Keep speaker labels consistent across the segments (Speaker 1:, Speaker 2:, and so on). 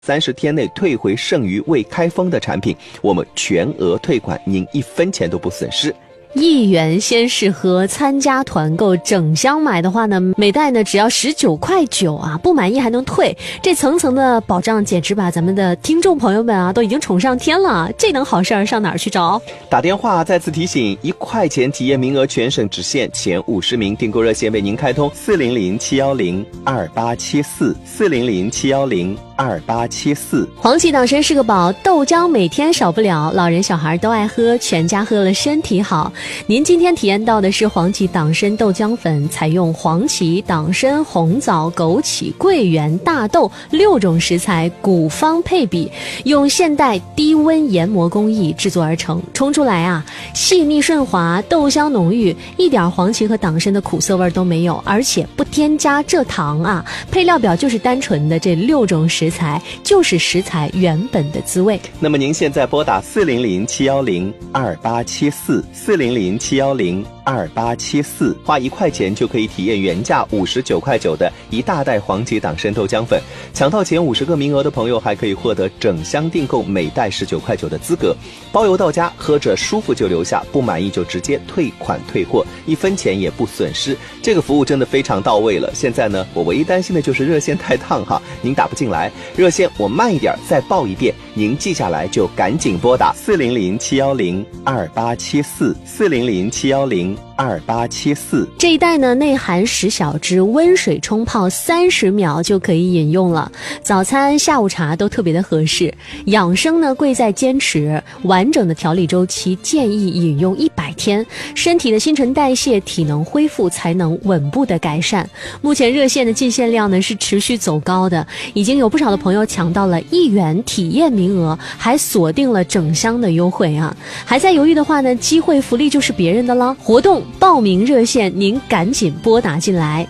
Speaker 1: 30天内退回剩余未开封的产品，我们全额退款，您1分钱都不损失。
Speaker 2: 1元先试喝，参加团购整箱买的话呢，每袋呢只要19.9块啊，不满意还能退，这层层的保障简直把咱们的听众朋友们啊都已经宠上天了，这等好事儿上哪儿去找？
Speaker 1: 打电话再次提醒，1块钱体验名额全省只限前50名，订购热线为您开通400-710-2874，400-710-2874。
Speaker 2: 黄芪党参是个宝，豆浆每天少不了，老人小孩都爱喝，全家喝了身体好。您今天体验到的是黄芪党参豆浆粉，采用黄芪、党参、红枣、枸杞、桂圆、大豆6种食材古方配比，用现代低温研磨工艺制作而成，冲出来啊细腻顺滑，豆香浓郁，一点黄芪和党参的苦涩味都没有，而且不添加蔗糖啊，配料表就是单纯的这6种食材，就是食材原本的滋味。
Speaker 1: 那么您现在拨打400-710-2874，400-710-2874，花1块钱就可以体验原价59.9块的一大袋黄芪党参豆浆粉，抢到前50个名额的朋友还可以获得整箱订购每袋19.9块的资格，包邮到家，喝着舒服就留下，不满意就直接退款退货，1分钱也不损失，这个服务真的非常到位了。现在呢，我唯一担心的就是热线太烫哈，您打不进来，热线我慢一点再报一遍，您记下来就赶紧拨打400-710-2874，400-710-2874。
Speaker 2: 这一袋呢内含10小支，温水冲泡30秒就可以饮用了，早餐下午茶都特别的合适。养生呢贵在坚持，完整的调理周期建议饮用100天，身体的新陈代谢体能恢复才能稳步的改善。目前热线的进线量呢是持续走高的，已经有不少的朋友抢到了1元体验名额，还锁定了整箱的优惠啊！还在犹豫的话呢，机会福利就是别人的了。活动报名热线您赶紧拨打进来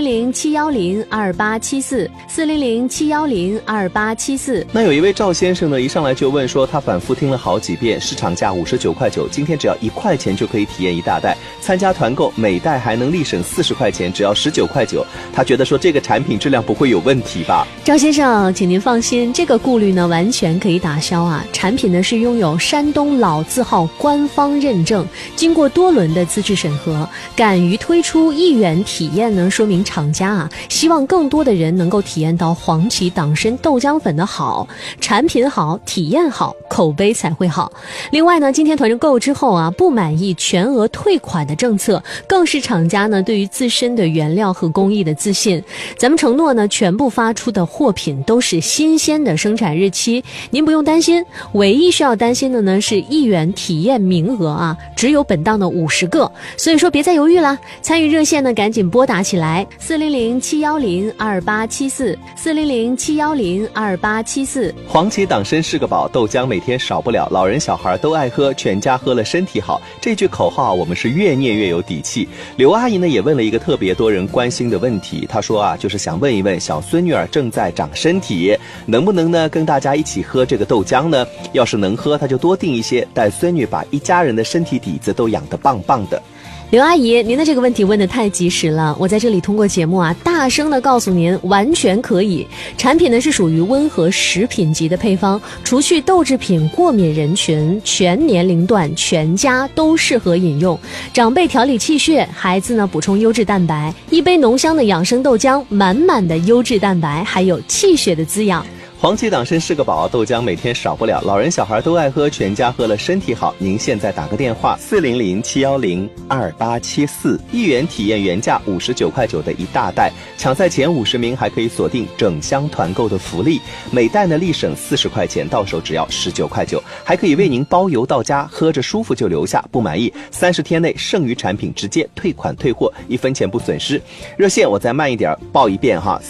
Speaker 2: ，400-710-2874，400-710-2874。
Speaker 1: 那有一位赵先生呢，一上来就问说，他反复听了好几遍，市场价59.9块，今天只要1块钱就可以体验一大袋，参加团购每袋还能立省40块钱，只要19.9块，他觉得说这个产品质量不会有问题吧？
Speaker 2: 赵先生，请您放心，这个顾虑呢完全可以打消啊！产品呢是拥有山东老字号官方认证，经过多轮的资质审核，敢于推出1元体验呢，说明厂家啊希望更多的人能够体验到黄芪党参豆浆粉的好，产品好，体验好，口碑才会好。另外呢，今天团购之后啊，不满意全额退款的政策，更是厂家呢对于自身的原料和工艺的自信。咱们承诺呢，全部发出的货品都是新鲜的生产日期，您不用担心。唯一需要担心的呢是1元体验名额啊，只有本档的50个，所以说别再犹豫了，参与热线呢赶紧拨打起来，400-710-2874，400-710-2874。
Speaker 1: 黄芪党参是个宝，豆浆每天少不了，老人小孩都爱喝，全家喝了身体好，这句口号我们是越念越有底气。刘阿姨呢也问了一个特别多人关心的问题，她说啊，就是想问一问小孙女儿正在长身体，能不能呢跟大家一起喝这个豆浆呢？要是能喝，她就多订一些，带孙女把一家人的身体底子都养得棒棒的。
Speaker 2: 刘阿姨，您的这个问题问得太及时了，我在这里通过节目啊，大声的告诉您，完全可以。产品呢是属于温和食品级的配方，除去豆制品过敏人群，全年龄段全家都适合饮用。长辈调理气血，孩子呢补充优质蛋白，一杯浓香的养生豆浆，满满的优质蛋白，还有气血的滋养。
Speaker 1: 黄芪党参是个宝，豆浆每天少不了，老人小孩都爱喝，全家喝了身体好。您现在打个电话，400-710-2874，1元体验原价59.9块的一大袋，抢在前50名还可以锁定整箱团购的福利，每袋呢立省40块钱，到手只要19.9块，还可以为您包邮到家，喝着舒服就留下，不满意30天内剩余产品直接退款退货，1分钱不损失。热线我再慢一点报一遍哈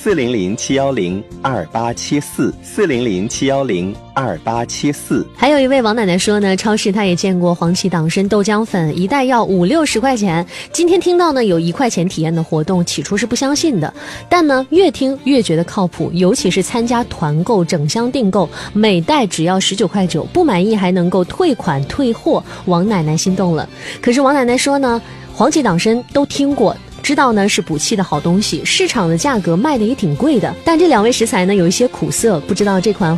Speaker 1: ，400-710-2874，400-710-2874。
Speaker 2: 还有一位王奶奶说呢，超市她也见过黄芪党参豆浆粉，一袋要50-60块钱。今天听到呢有1块钱体验的活动，起初是不相信的，但呢越听越觉得靠谱，尤其是参加团购整箱订购，每袋只要19.9块，不满意还能够退款退货，王奶奶心动了。可是王奶奶说呢，黄芪党参都听过， 知道呢是补气的好东西，市场的价格卖的也挺贵的。但这2味食材呢有一些苦涩，不知道这款